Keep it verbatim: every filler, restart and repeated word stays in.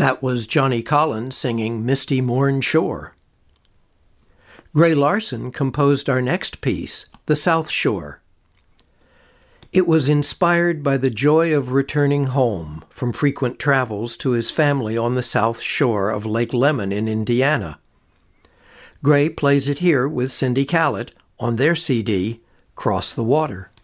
That was Johnny Collins singing Misty Morn Shore. Gray Larson composed our next piece, The South Shore. It was inspired by the joy of returning home from frequent travels to his family on the south shore of Lake Lemon in Indiana. Gray plays it here with Cindy Callett on their C D, Cross the Water.